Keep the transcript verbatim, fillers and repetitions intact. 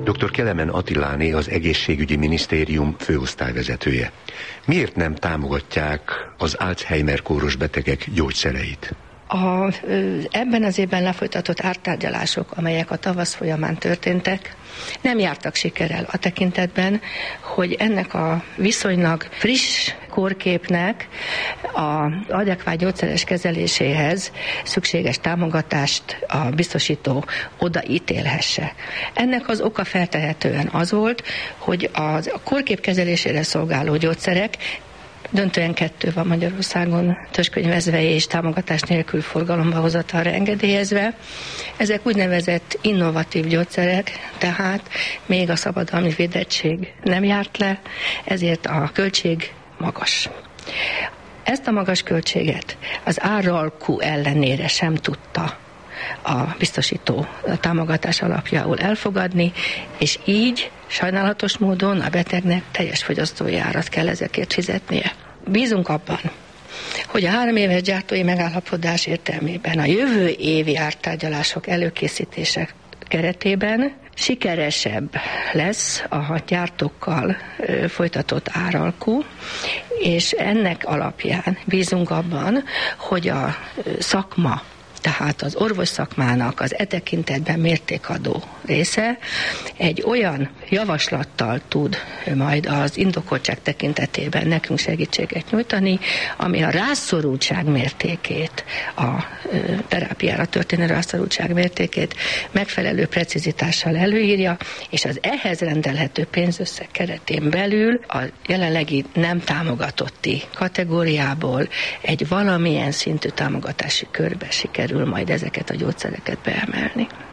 doktor Kelemen Attiláné az Egészségügyi Minisztérium főosztályvezetője. Miért nem támogatják az Alzheimer-kóros betegek gyógyszereit? A, ebben az évben lefolytatott ártárgyalások, amelyek a tavasz folyamán történtek, nem jártak sikerrel a tekintetben, hogy ennek a viszonylag friss kórképnek az adekvát gyógyszeres kezeléséhez szükséges támogatást a biztosító odaítélhesse. Ennek az oka feltehetően az volt, hogy a kórkép kezelésére szolgáló gyógyszerek, döntően kettő van Magyarországon törzskönyvezve és támogatás nélkül forgalomba hozatalra engedélyezve. Ezek úgynevezett innovatív gyógyszerek, tehát még a szabadalmi védettség nem járt le, ezért a költség magas. Ezt a magas költséget az áralkú ellenére sem tudta a biztosító a támogatás alapjául elfogadni, és így sajnálatos módon a betegnek teljes fogyasztói árat kell ezekért fizetnie. Bízunk abban, hogy a három éves gyártói megállapodás értelmében a jövő évi ártárgyalások előkészítése keretében sikeresebb lesz a gyártókkal folytatott áralkú, és ennek alapján bízunk abban, hogy a szakma, tehát az orvosszakmának az e tekintetben mértékadó része egy olyan javaslattal tud majd az indokoltság tekintetében nekünk segítséget nyújtani, ami a rászorultság mértékét, a terápiára történő rászorultság mértékét megfelelő precizitással előírja, és az ehhez rendelhető pénzösszeg keretén belül a jelenlegi nem támogatotti kategóriából egy valamilyen szintű támogatási körbe sikerül majd ezeket a gyógyszereket beemelni.